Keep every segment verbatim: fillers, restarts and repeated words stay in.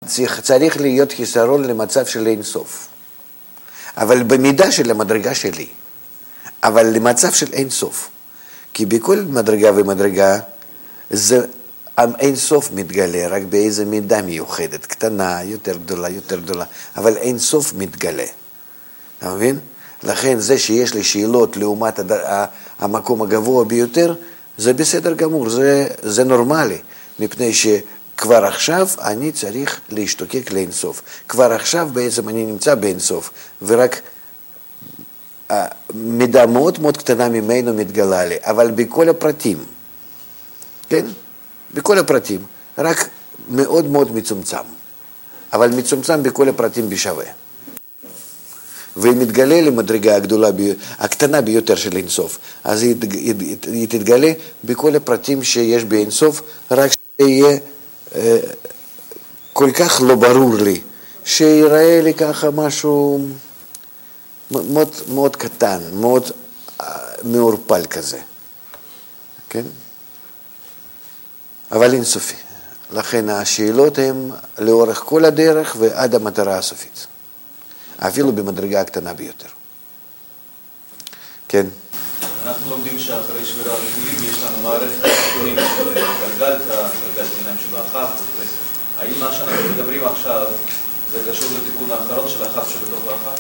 צריך, צריך להיות חיסרון למצב של אין סוף. אבל במידה של המדרגה שלי. אבל למצב של אין סוף. כי בכל מדרגה ומדרגה, זה אין סוף מתגלה, רק באיזה מידה מיוחדת, קטנה, יותר גדולה, יותר גדולה, אבל אין סוף מתגלה. אתה מבין? לכן זה שיש לי שאלות לעומת המקום הגבוה ביותר, זה בסדר גמור, זה, זה נורמלי, מפני שכבר עכשיו אני צריך להשתוקק לאין סוף. כבר עכשיו בעצם אני נמצא באין סוף, ורק מידה מאוד מאוד קטנה ממנו מתגלה לי, אבל בכל הפרטים, כן? בכל הפרטים, רק מאוד מאוד מצומצם, אבל מצומצם בכל הפרטים בשווה. ומתגלה למדרגה הגדולה, הקטנה ביותר של אינסוף, אז היא, היא, היא תתגלה בכל הפרטים שיש באינסוף, רק שיהיה אה, כל כך לא ברור לי, שיראה לי ככה משהו מאוד, מאוד קטן, מאוד אה, מעורפל כזה, כן? אבל אינסופי. לכן השאלות הן לאורך כל הדרך ועד המטרה הסופית. אפילו במדרגה הקטנה ביותר. כן? אנחנו לומדים שאחרי שבירה רגילים יש לנו מערכת תיקונים של גלגלתא, גלגלת עיניים שבאחף. האם מה שאנחנו מדברים עכשיו זה קשור לתיקון האחרון של האחף שבתוך האחף?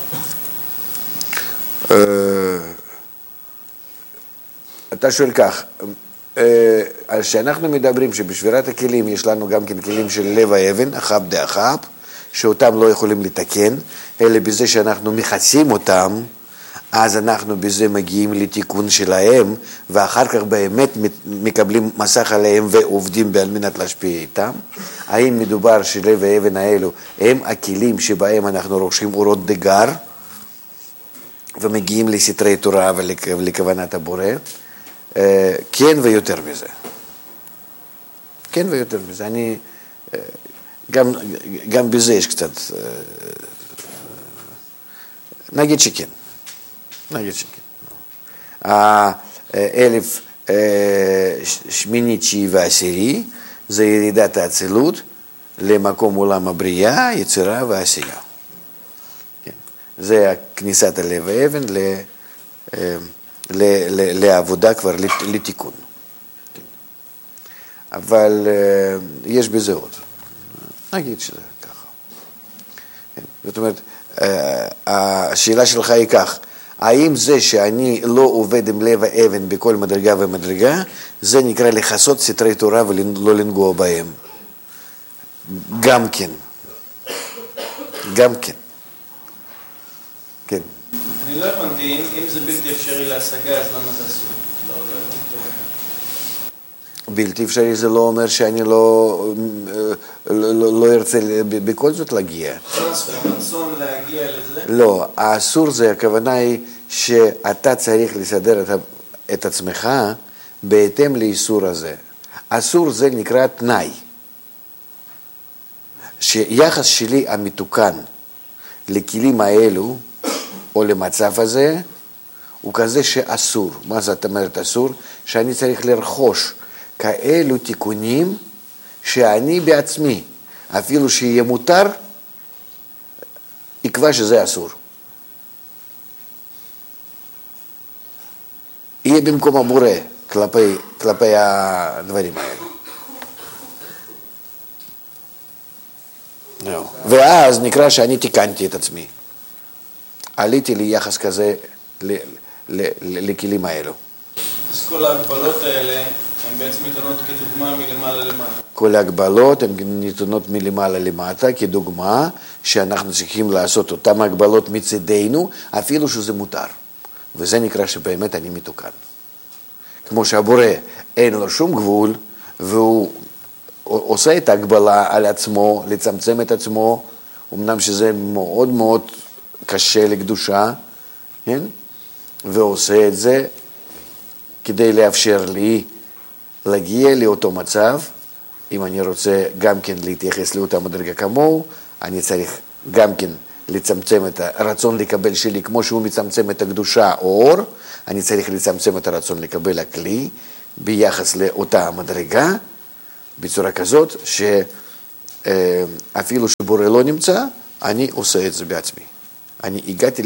אתה שואל כך, אז שאנחנו מדברים שבשבירת הכלים יש לנו גם כן כלים של לב האבן, אחאב דאחאב, שאותם לא יכולים לתקן, אלא בזה שאנחנו מכסים אותם, אז אנחנו בזה מגיעים לתיקון שלהם, ואחר כך באמת מקבלים מסך עליהם ועובדים על מנת להשפיע איתם. האם מדובר שלב האבן האלו הם הכלים שבהם אנחנו רוכשים אורות דגר, ומגיעים לסתרי תורה ולכוונת הבורא, כן ויותר מזה. כן ויותר מזה. אני, גם, גם בזה יש קצת, נגיד שכן. נגיד שכן. האלף שמיני, תשיעי ועשירי, זה ירידת האצילות למקום עולם הבריאה, יצירה ועשייה. כן. זה כניסת הלב האבן ל... לעבודה כבר, לתיקון. אבל יש בזה עוד. נגיד שזה ככה. זאת אומרת, השאלה שלך היא כך, האם זה שאני לא עובד עם לב האבן בכל מדרגה ומדרגה, זה נקרא לחסות סתרי תורה ולא לנגוע בהם? גם כן. גם כן. כן. אני לא הבנתי, אם זה בלתי אפשרי להשגה, אז למה זה אסור? לא, לא הבנתי. בלתי אפשרי זה לא אומר שאני לא, לא, לא, לא ארצה בכל זאת להגיע. רצון להגיע לזה? לא, האסור זה, הכוונה היא שאתה צריך לסדר את, את עצמך בהתאם לאיסור הזה. אסור זה נקרא תנאי. שיחס שלי המתוקן לכלים האלו, או למצב הזה, הוא כזה שאסור. מה זאת אומרת אסור? שאני צריך לרכוש כאלו תיקונים שאני בעצמי, אפילו שיהיה מותר, יקבע שזה אסור. יהיה במקום הבורא כלפי, כלפי הדברים האלה. No. ואז נקרא שאני תיקנתי את עצמי. עליתי לי יחס כזה לכלים האלו. אז כל ההגבלות האלה הן בעצם ניתנות כדוגמה מלמעלה למטה. כל ההגבלות הן ניתנות מלמעלה למטה כדוגמה שאנחנו צריכים לעשות אותן הגבלות מצדנו אפילו שזה מותר. וזה נקרא שבאמת אני מתוקן. כמו שהבורא אין לו שום גבול והוא עושה את ההגבלה על עצמו, לצמצם את עצמו, אמנם שזה מאוד מאוד קשה לקדושה, כן? ועושה את זה כדי לאפשר לי להגיע לאותו מצב. אם אני רוצה גם כן להתייחס לאותה מדרגה כמוהו, אני צריך גם כן לצמצם את הרצון לקבל שלי, כמו שהוא מצמצם את הקדושה או אור, אני צריך לצמצם את הרצון לקבל הכלי ביחס לאותה מדרגה, בצורה כזאת ש... אפילו שבורא לא נמצא, אני עושה את זה בעצמי. אני הגעתי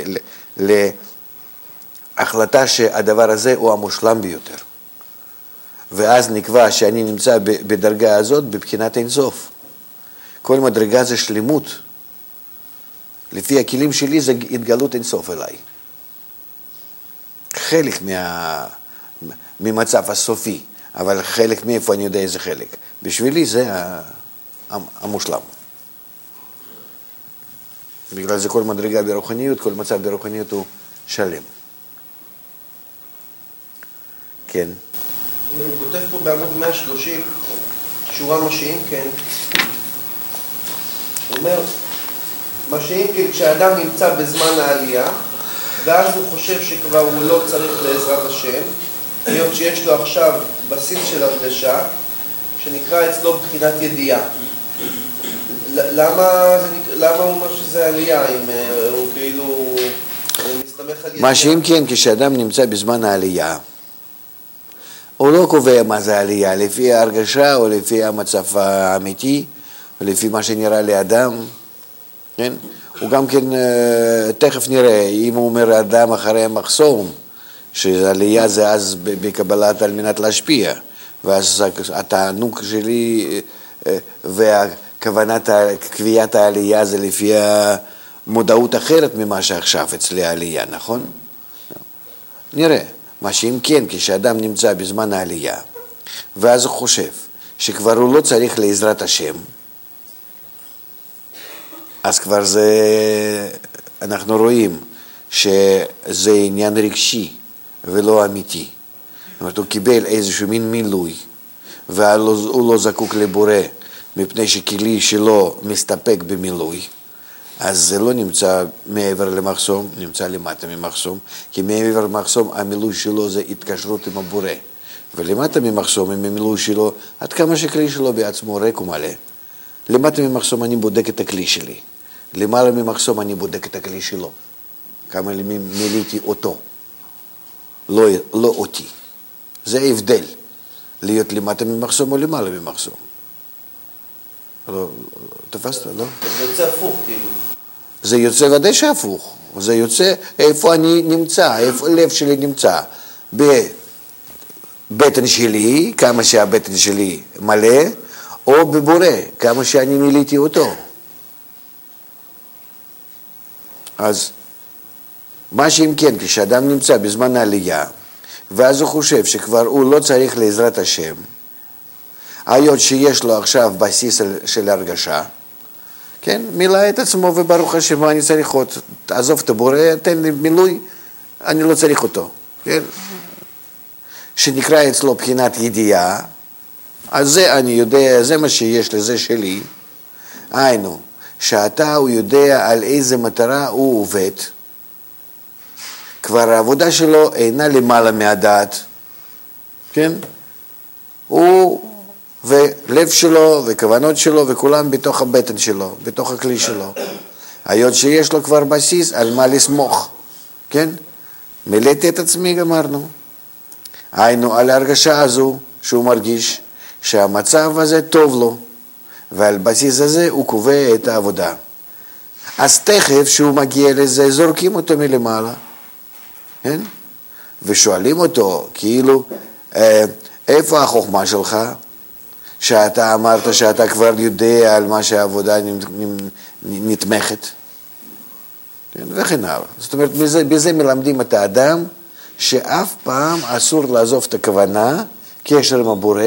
להחלטה שהדבר הזה הוא המושלם ביותר. ואז נקבע שאני נמצא בדרגה הזאת בבחינת אינסוף. כל מדרגה זה שלמות. לפי הכלים שלי זה התגלות אינסוף אליי. חלק מה... ממצב הסופי, אבל חלק מאיפה אני יודע איזה חלק. בשבילי זה המושלם. בגלל זה כל מדרגה ברוחניות, כל מצב ברוחניות הוא שלם. כן. הוא כותב פה בעמוד מאה ושלושים, שורה מה שאם כן. הוא אומר, מה שאם כן, כשאדם נמצא בזמן העלייה, ואז הוא חושב שכבר הוא לא צריך לעזרת השם, היות שיש לו עכשיו בסיס של הרגשה, שנקרא אצלו בחינת ידיעה. למה, למה הוא אומר שזה עלייה, אם הוא כאילו מסתמך על ידיעה? מה שאם כן, כשאדם נמצא בזמן העלייה, הוא לא קובע מה זה עלייה, לפי ההרגשה או לפי המצב האמיתי, או לפי מה שנראה לאדם, כן? הוא גם כן, תכף נראה, אם הוא אומר אדם אחרי המחסום, שעלייה זה אז בקבלת על מנת להשפיע, ואז התענוג שלי והכוונת, קביעת העלייה זה לפי המודעות אחרת ממה שעכשיו אצלי העלייה, נכון? נראה. מה שאם כן, כשאדם נמצא בזמן העלייה, ואז הוא חושב שכבר הוא לא צריך לעזרת השם, אז כבר זה, אנחנו רואים שזה עניין רגשי ולא אמיתי. זאת אומרת, הוא קיבל איזשהו מין מילוי, והוא לא זקוק לבורא, מפני שכלי שלו מסתפק במילוי, אז זה לא נמצא מעבר למחסום, נמצא למטה ממחסום, כי מעבר למחסום המילוי שלו זה התקשרות עם הבורא. ולמטה ממחסום, עם המילוי שלו, עד כמה שכלי שלו בעצמו ריק ומלא. למטה ממחסום אני בודק את הכלי שלי. למעלה ממחסום אני בודק את הכלי שלו. כמה מילאתי אותו. לא, לא אותי. זה ההבדל. להיות למטה ממחסום או למעלה ממחסום. לא, תפסת, לא? זה יוצא הפוך, כאילו. זה יוצא ודאי שהפוך. זה יוצא איפה אני נמצא, איפה הלב שלי נמצא. בבטן שלי, כמה שהבטן שלי מלא, או בבורא, כמה שאני מילאתי אותו. אז מה שאם כן, כשאדם נמצא בזמן העלייה, ואז הוא חושב שכבר הוא לא צריך לעזרת השם, היות שיש לו עכשיו בסיס של הרגשה, כן, מילא את עצמו וברוך השם, אני צריך עוד, תעזוב את הבורא, תן לי מילוי, אני לא צריך אותו, כן? שנקרא אצלו בחינת ידיעה, אז זה אני יודע, זה מה שיש לי, זה שלי, היינו, שאתה הוא יודע על איזה מטרה הוא עובד, כבר העבודה שלו אינה למעלה מהדעת, כן? הוא ולב שלו וכוונות שלו וכולם בתוך הבטן שלו, בתוך הכלי שלו. היות שיש לו כבר בסיס על מה לסמוך, כן? מילאתי את עצמי, גמרנו. היינו על ההרגשה הזו שהוא מרגיש שהמצב הזה טוב לו, ועל בסיס הזה הוא קובע את העבודה. אז תכף שהוא מגיע לזה, זורקים אותו מלמעלה, כן? ושואלים אותו, כאילו, איפה החוכמה שלך? שאתה אמרת שאתה כבר יודע על מה שהעבודה נתמכת, כן? וכן הלאה. זאת אומרת, בזה, בזה מלמדים את האדם שאף פעם אסור לעזוב את הכוונה, קשר עם הבורא,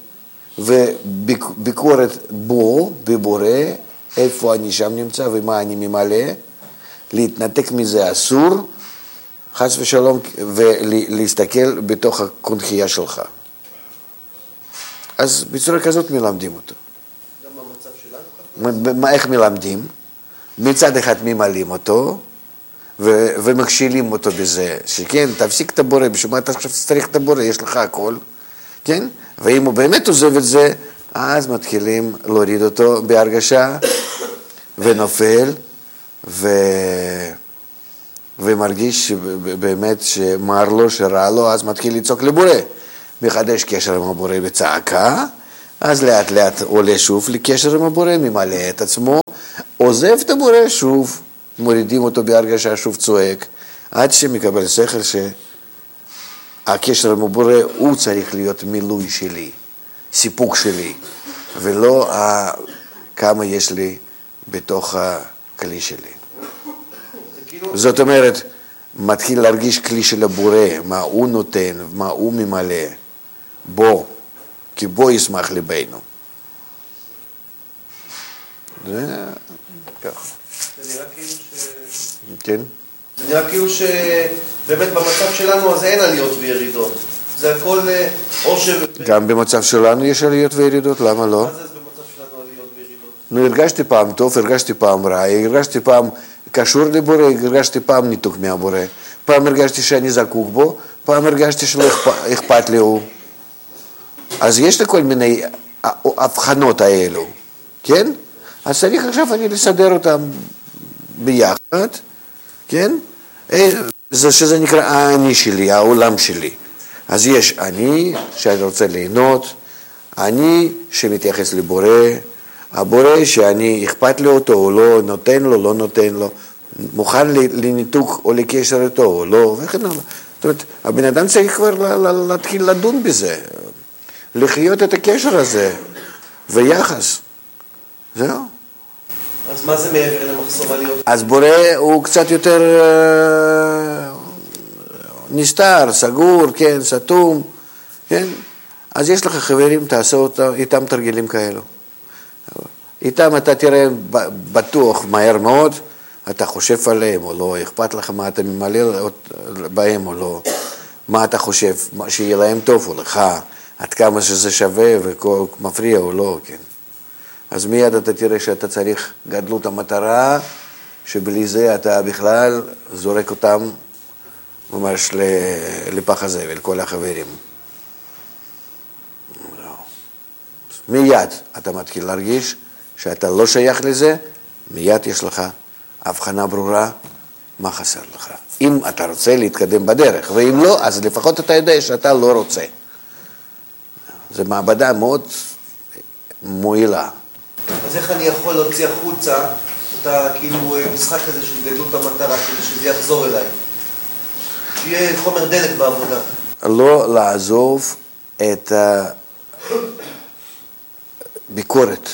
וביקורת בו, בבורא, איפה אני שם נמצא ומה אני ממלא, להתנתק מזה אסור, חס ושלום, ולהסתכל בתוך הקונחייה שלך. אז בצורה כזאת מלמדים אותו. גם במצב שלנו? איך מלמדים? מצד אחד ממלאים אותו, ו- ומכשילים אותו בזה, שכן, תפסיק את הבורא, בשביל מה אתה עכשיו צריך את הבורא, יש לך הכל, כן? ואם הוא באמת עוזב את זה, אז מתחילים להוריד אותו בהרגשה, ונופל, ו... ומרגיש באמת שמר לו, שרע לו, אז מתחיל לצעוק לבורא. מחדש קשר עם הבורא בצעקה, אז לאט לאט עולה שוב לקשר עם הבורא, ממלא את עצמו, עוזב את הבורא שוב, מורידים אותו בהרגשה, שוב צועק, עד שמקבל שכל שהקשר עם הבורא הוא צריך להיות מילוי שלי, סיפוק שלי, ולא כמה יש לי בתוך הכלי שלי. זאת אומרת, מתחיל להרגיש כלי של הבורא, מה הוא נותן, מה הוא ממלא, בו, כי בו ישמח ליבנו. זה ככה. זה נראה כאילו ש... כן? זה נראה כאילו שבאמת במצב שלנו אז אין עליות וירידות. זה הכל או ש... גם במצב שלנו יש עליות וירידות, למה לא? מה זה במצב שלנו עליות וירידות? נו, הרגשתי פעם טוב, הרגשתי פעם רע, הרגשתי פעם קשור לבורא, הרגשתי פעם ניתוק מהבורא. פעם הרגשתי שאני זקוק בו, פעם הרגשתי שלא אכפת לי הוא. אז יש לי כל מיני הבחנות האלו, כן? אז צריך עכשיו אני לסדר אותם ביחד, כן? זה שזה נקרא האני שלי, העולם שלי. אז יש אני שאני רוצה ליהנות, אני שמתייחס לבורא, הבורא שאני אכפת לי אותו או לא, נותן לו, לא נותן לו, מוכן לניתוק או לקשר איתו או לא, וכן הלאה. זאת אומרת, הבן אדם צריך כבר להתחיל לדון בזה, לחיות את הקשר הזה, ויחס. זהו. אז מה זה מעבר למחסום עליות? אז בורא הוא קצת יותר נסתר, סגור, כן, סתום, כן? אז יש לך חברים, תעשה אותם, איתם תרגילים כאלו. איתם אתה תראה בטוח מהר מאוד, אתה חושב עליהם או לא, אכפת לך מה אתה ממלא בהם או לא, מה אתה חושב, שיהיה להם טוב או לך, עד כמה שזה שווה ומפריע או לא, כן. אז מיד אתה תראה שאתה צריך גדלות המטרה, שבלי זה אתה בכלל זורק אותם ממש לפח הזבל, כל החברים. מיד אתה מתחיל להרגיש שאתה לא שייך לזה, מיד יש לך הבחנה ברורה מה חסר לך. אם אתה רוצה להתקדם בדרך, ואם לא, אז לפחות אתה יודע שאתה לא רוצה. זו מעבדה מאוד מועילה. אז איך אני יכול להוציא החוצה את הכאילו משחק הזה של גדלות המטרה, כדי שזה יחזור אליי? שיהיה חומר דלק בעבודה. לא לעזוב את הביקורת.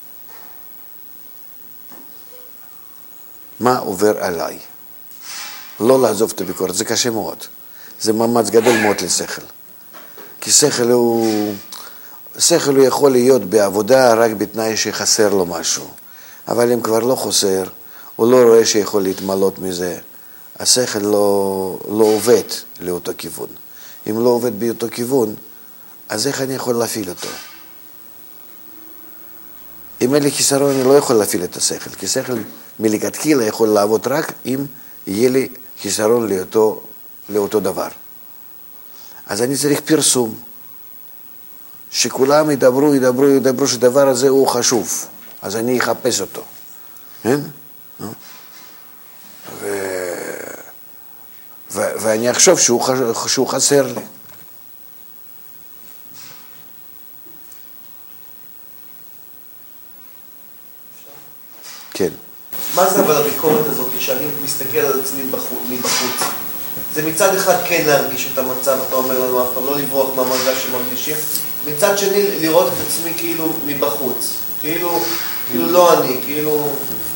מה עובר עליי? לא לעזוב את הביקורת, זה קשה מאוד. זה מאמץ גדול מאוד לשכל. כי שכל הוא... שכל הוא יכול להיות בעבודה רק בתנאי שחסר לו משהו. אבל אם כבר לא חסר, הוא לא רואה שיכול להתמלות מזה. השכל לא, לא עובד לאותו כיוון. אם לא עובד באותו כיוון, אז איך אני יכול להפעיל אותו? אם אין לי חיסרון, אני לא יכול להפעיל את השכל. כי שכל מלכתחילה יכול לעבוד רק אם יהיה לי חיסרון לאותו, לאותו דבר. אז אני צריך פרסום. שכולם ידברו, ידברו, ידברו שדבר הזה הוא חשוב. אז אני אחפש אותו. כן? ו... ו... ואני אחשוב שהוא, ח... שהוא חסר לי. כן. מה זה אבל הביקורת הזאת, שאני מסתכל על עצמי מבחוץ? זה מצד אחד כן להרגיש את המצב, אתה אומר לנו אף פעם, לא לברוח מהמרגש שמרגישים. מצד שני, לראות את עצמי כאילו מבחוץ. כאילו, כאילו לא אני, כאילו...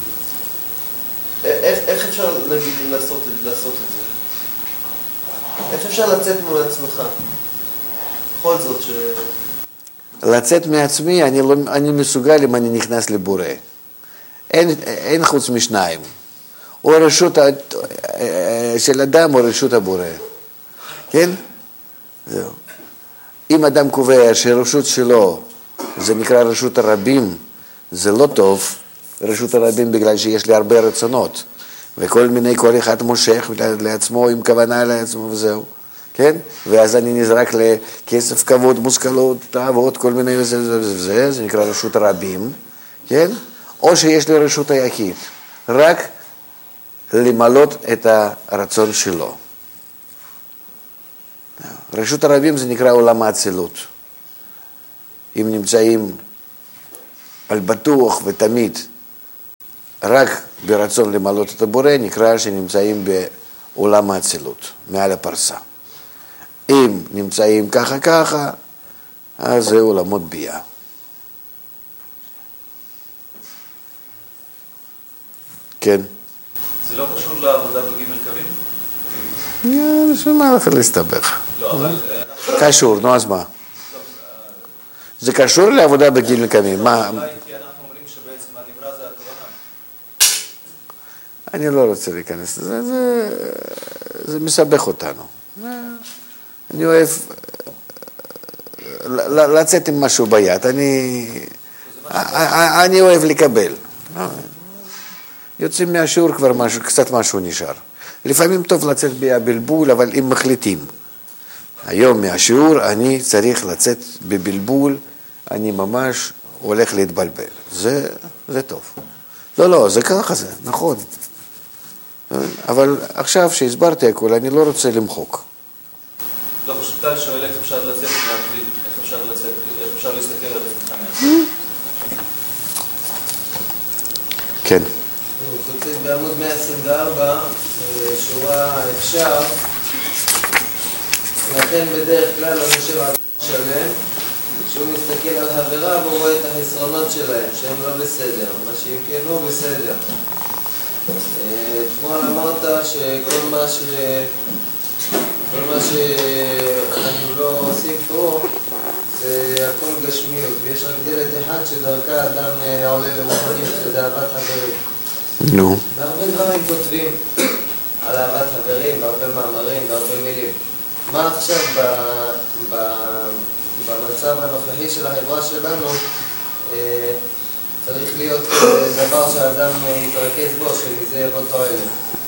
איך, איך אפשר, נגיד, לעשות, לעשות את זה? איך אפשר לצאת מעצמך? בכל זאת ש... לצאת מעצמי, אני, לא, אני מסוגל אם אני נכנס לבורא. אין, אין חוץ משניים. או רשות של אדם או רשות הבורא. כן? זהו. אם אדם קובע שרשות שלו, זה נקרא רשות הרבים, זה לא טוב, רשות הרבים בגלל שיש לי הרבה רצונות, וכל מיני, כל אחד מושך לעצמו עם כוונה לעצמו וזהו, כן? ואז אני נזרק לכסף, כבוד, מושכלות, תאוות, כל מיני וזה וזה וזה, זה נקרא רשות הרבים, כן? או שיש לי רשות היחיד, רק למלות את הרצון שלו. רשות הרבים זה נקרא עולם האצילות. אם נמצאים על בטוח ותמיד רק ברצון למלות את הבורא, נקרא שנמצאים בעולם האצילות, מעל הפרסה. אם נמצאים ככה ככה, אז זה עולמות ביאה. כן. זה לא קשור לעבודה בגימל קווים? בשביל מה הולכת להסתבך? לא, אבל... קשור, נו אז מה? זה קשור לעבודה בגימל קווים. מה? אולי כי אנחנו אומרים שבעצם הנברא זה הכוונה. אני לא רוצה להיכנס לזה, זה, זה מסבך אותנו. אני אוהב לצאת עם משהו ביד, אני, אני אוהב לקבל. יוצאים מהשיעור כבר משהו, קצת משהו נשאר. לפעמים טוב לצאת בבלבול, אבל אם מחליטים. היום מהשיעור אני צריך לצאת בבלבול, אני ממש הולך להתבלבל. זה, זה טוב. לא, לא, זה ככה זה, נכון. אבל עכשיו שהסברתי הכל, אני לא רוצה למחוק. לא, פשוט טל שואל איך אפשר לצאת מהכלי, איך אפשר לצאת, איך אפשר להסתכל על עצמך מהכלי. כן. הוא כותב בעמוד מאה עשרים וארבע, שורה אפשר, לכן בדרך כלל לא חושב על שלם, כשהוא מסתכל על חבריו הוא רואה את החסרונות שלהם, שהם לא בסדר, מה שאם כן הוא בסדר. אתמול אמרת שכל מה ש... כל מה שאנחנו לא עושים פה זה הכל גשמיות, ויש רק דלת אחת שדרכה אדם עולה לרוחניות, שזה אהבת חברים. נו. והרבה דברים כותבים על אהבת חברים, בהרבה מאמרים, בהרבה מילים. מה עכשיו ב, ב, במצב הנוכחי של החברה שלנו אה, צריך להיות דבר שהאדם יתרכז בו, שמזה יבוא תועלת?